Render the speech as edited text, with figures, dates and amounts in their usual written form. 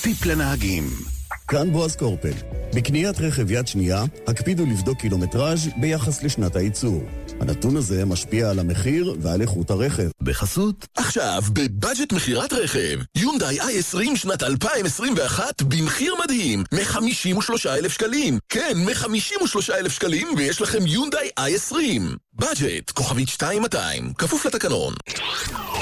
טיפ לנהגים. כאן בועז קורפל. בקניית רכב יד שנייה, הקפידו לבדוק קילומטראז' ביחס לשנת הייצור. הנתון הזה משפיע על המחיר ועל איכות הרכב. בחסות. עכשיו, בבאג'ט מחירת רכב, יונדאי i20 שנת 2021 במחיר מדהים, מ-53,000 שקלים. כן, מ-53,000 שקלים, ויש לכם יונדאי i20. באג'ט, כוכבית 2200, כפוף לתקנון.